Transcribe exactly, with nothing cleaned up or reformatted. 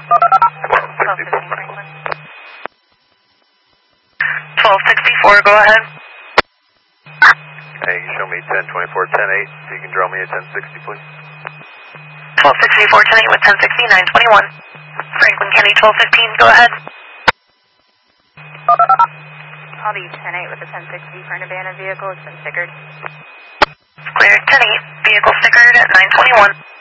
twelve fifteen Franklin. twelve sixty-four, go ahead. Hey, you show me ten twenty-four, ten eight. If you can draw me a ten sixty, please. twelve sixty-four, ten eight with ten sixty, nine twenty-one. Franklin County, twelve fifteen, go ahead. I'll be ten eight with the ten sixty for an abandoned vehicle. It's been stickered. Clear, ten eight. Vehicle stickered at nine twenty-one.